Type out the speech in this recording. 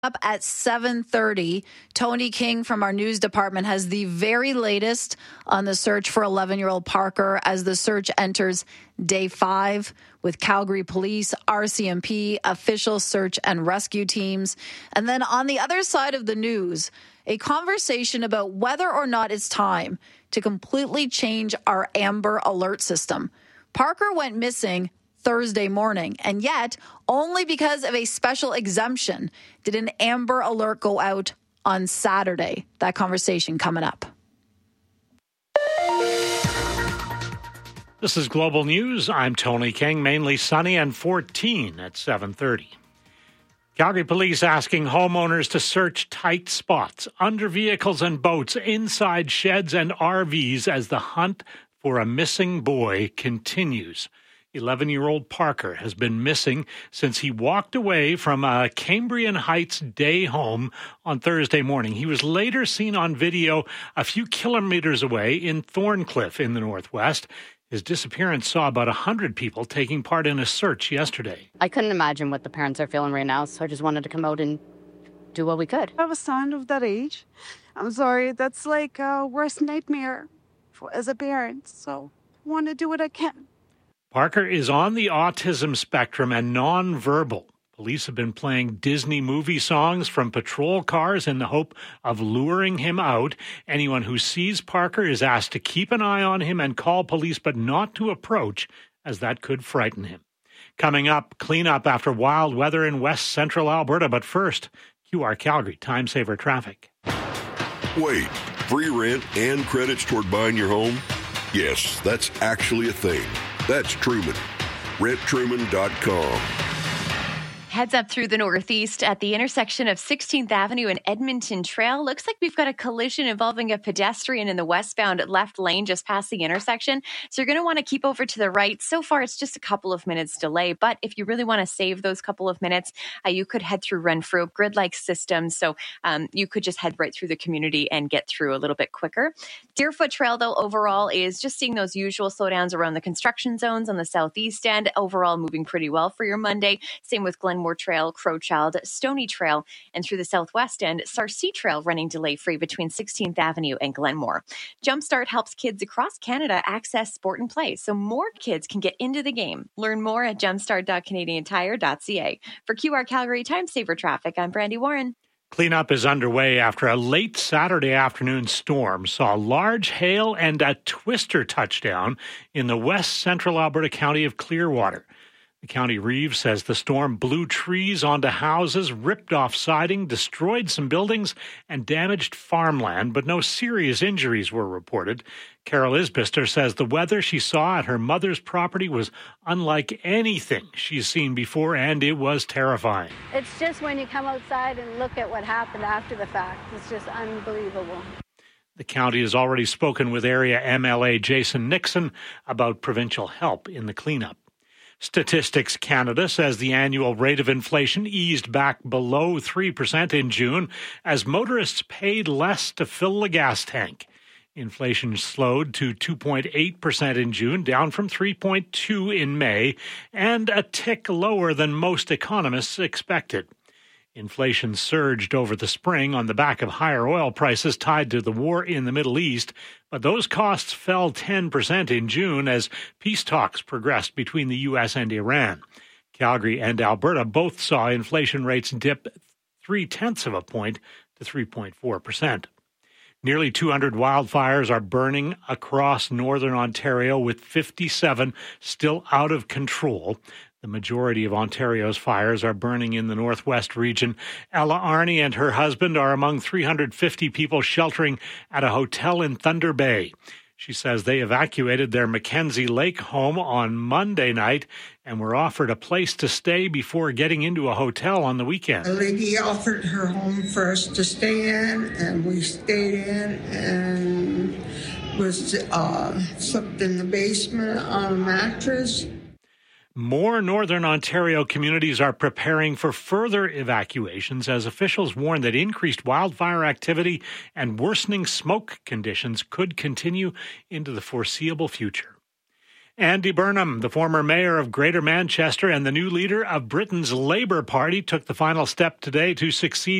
Up at 7:30, Tony King from our news department has the very latest on the search for 11-year-old Parker as the search enters day 5 with Calgary Police, RCMP, official search and rescue teams. And then on the other side of the news, a conversation about whether or not it's time to completely change our Amber Alert system. Parker went missing Thursday morning, and yet only because of a special exemption did an Amber Alert go out on Saturday. That conversation coming up. This is Global News. I'm Tony King. Mainly sunny and 14 at 7:30. Calgary Police asking homeowners to search tight spots, under vehicles and boats, inside sheds and RVs as the hunt for a missing boy continues. 11-year-old Parker has been missing since he walked away from a Cambrian Heights day home on Thursday morning. He was later seen on video a few kilometers away in Thorncliffe in the northwest. His disappearance saw about 100 people taking part in a search yesterday. I couldn't imagine what the parents are feeling right now, so I just wanted to come out and do what we could. I have a son of that age. I'm sorry, that's like a worst nightmare as a parent, so I want to do what I can. Parker is on the autism spectrum and nonverbal. Police have been playing Disney movie songs from patrol cars in the hope of luring him out. Anyone who sees Parker is asked to keep an eye on him and call police, but not to approach, as that could frighten him. Coming up, cleanup after wild weather in west central Alberta. But first, QR Calgary Time Saver Traffic. Wait, free rent and credits toward buying your home? Yes, that's actually a thing. That's Truman. RentTruman.com. Heads up through the northeast at the intersection of 16th Avenue and Edmonton Trail. Looks like we've got a collision involving a pedestrian in the westbound left lane just past the intersection. So you're going to want to keep over to the right. So far, it's just a couple of minutes delay. But if you really want to save those couple of minutes, you could head through Renfrew, grid-like system. So you could just head right through the community and get through a little bit quicker. Deerfoot Trail, though, overall is just seeing those usual slowdowns around the construction zones on the southeast end. Overall, moving pretty well for your Monday. Same with Glenmore Trail, Crowchild, Stony Trail, and through the southwest end, Sarcee Trail running delay-free between 16th Avenue and Glenmore. Jumpstart helps kids across Canada access sport and play, so more kids can get into the game. Learn more at jumpstart.canadiantire.ca. For QR Calgary Time Saver Traffic, I'm Brandy Warren. Cleanup is underway after a late Saturday afternoon storm saw large hail and a twister touchdown in the west central Alberta county of Clearwater. The county reeve says the storm blew trees onto houses, ripped off siding, destroyed some buildings, and damaged farmland, but no serious injuries were reported. Carol Isbister says the weather she saw at her mother's property was unlike anything she's seen before, and it was terrifying. It's just when you come outside and look at what happened after the fact, it's just unbelievable. The county has already spoken with area MLA Jason Nixon about provincial help in the cleanup. Statistics Canada says the annual rate of inflation eased back below 3% in June as motorists paid less to fill the gas tank. Inflation slowed to 2.8% in June, down from 3.2% in May, and a tick lower than most economists expected. Inflation surged over the spring on the back of higher oil prices tied to the war in the Middle East, but those costs fell 10% in June as peace talks progressed between the U.S. and Iran. Calgary and Alberta both saw inflation rates dip 0.3 of a point to 3.4%. Nearly 200 wildfires are burning across northern Ontario, with 57 still out of control. The majority of Ontario's fires are burning in the northwest region. Ella Arney and her husband are among 350 people sheltering at a hotel in Thunder Bay. She says they evacuated their Mackenzie Lake home on Monday night and were offered a place to stay before getting into a hotel on the weekend. A lady offered her home for us to stay in, and we stayed in and was slept in the basement on a mattress. More northern Ontario communities are preparing for further evacuations as officials warn that increased wildfire activity and worsening smoke conditions could continue into the foreseeable future. Andy Burnham, the former mayor of Greater Manchester and the new leader of Britain's Labour Party, took the final step today to succeed